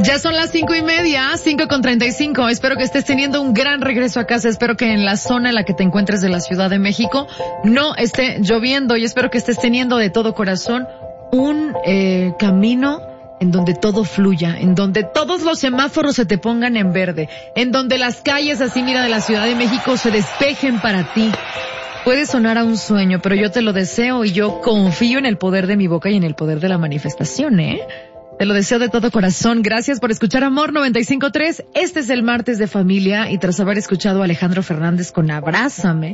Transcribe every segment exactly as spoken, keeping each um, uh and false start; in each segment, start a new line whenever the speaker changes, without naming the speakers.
Ya son las cinco y media, cinco con treinta y cinco. Espero que estés teniendo un gran regreso a casa. Espero que en la zona en la que te encuentres de la Ciudad de México no esté lloviendo y espero que estés teniendo de todo corazón un eh, camino en donde todo fluya, en donde todos los semáforos se te pongan en verde, en donde las calles así, mira, de la Ciudad de México se despejen para ti. Puede sonar a un sueño, pero yo te lo deseo y yo confío en el poder de mi boca y en el poder de la manifestación, ¿eh? Te lo deseo de todo corazón. Gracias por escuchar Amor noventa y cinco punto tres. Este es el martes de familia y tras haber escuchado a Alejandro Fernández con Abrázame,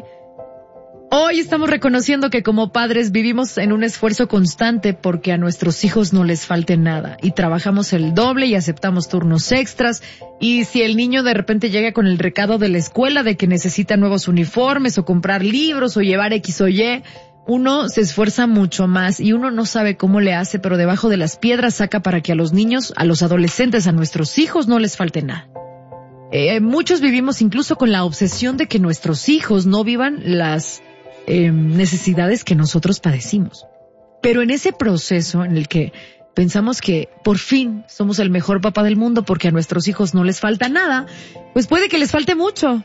hoy estamos reconociendo que como padres vivimos en un esfuerzo constante porque a nuestros hijos no les falte nada y trabajamos el doble y aceptamos turnos extras y si el niño de repente llega con el recado de la escuela de que necesita nuevos uniformes o comprar libros o llevar X o Y, uno se esfuerza mucho más y uno no sabe cómo le hace, pero debajo de las piedras saca para que a los niños, a los adolescentes, a nuestros hijos no les falte nada. Eh, muchos vivimos incluso con la obsesión de que nuestros hijos no vivan las eh, necesidades que nosotros padecimos. Pero en ese proceso en el que pensamos que por fin somos el mejor papá del mundo porque a nuestros hijos no les falta nada, pues puede que les falte mucho.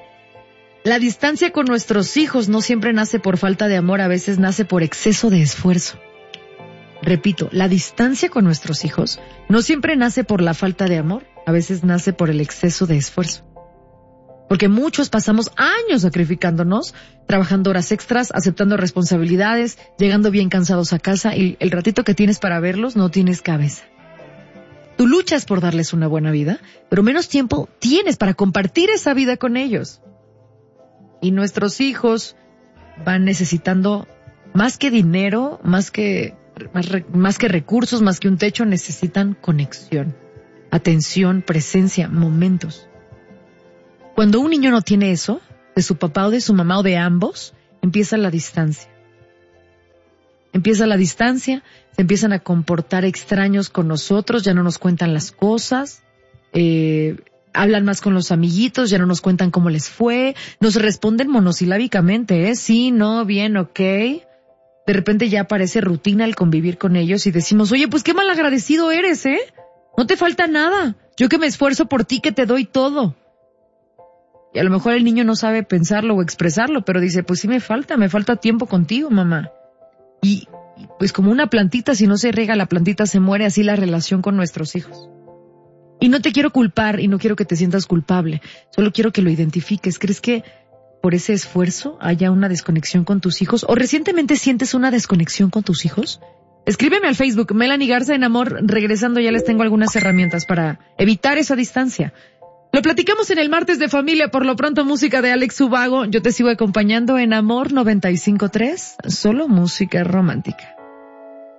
La distancia con nuestros hijos no siempre nace por falta de amor, a veces nace por exceso de esfuerzo. Repito, la distancia con nuestros hijos no siempre nace por la falta de amor, a veces nace por el exceso de esfuerzo. Porque muchos pasamos años sacrificándonos, trabajando horas extras, aceptando responsabilidades, llegando bien cansados a casa y el ratito que tienes para verlos no tienes cabeza. Tú luchas por darles una buena vida, pero menos tiempo tienes para compartir esa vida con ellos. Y nuestros hijos van necesitando más que dinero, más que, más, más que recursos, más que un techo, necesitan conexión, atención, presencia, momentos. Cuando un niño no tiene eso, de su papá o de su mamá o de ambos, empieza la distancia. Empieza la distancia, se empiezan a comportar extraños con nosotros, ya no nos cuentan las cosas, eh... hablan más con los amiguitos, ya no nos cuentan cómo les fue, nos responden monosilábicamente, ¿eh? Sí, no, bien, ok. De repente ya parece rutina el convivir con ellos y decimos, oye, pues qué malagradecido eres, ¿eh? No te falta nada. Yo que me esfuerzo por ti, que te doy todo. Y a lo mejor el niño no sabe pensarlo o expresarlo, pero dice, pues sí me falta, me falta tiempo contigo, mamá. Y, y pues como una plantita, si no se riega la plantita se muere, así la relación con nuestros hijos. Y no te quiero culpar y no quiero que te sientas culpable, solo quiero que lo identifiques. ¿Crees que por ese esfuerzo haya una desconexión con tus hijos? ¿O recientemente sientes una desconexión con tus hijos? Escríbeme al Facebook, Melanie Garza en Amor. Regresando ya les tengo algunas herramientas para evitar esa distancia. Lo platicamos en el martes de familia. Por lo pronto, música de Alex Ubago. Yo te sigo acompañando en Amor noventa y cinco punto tres, solo música romántica.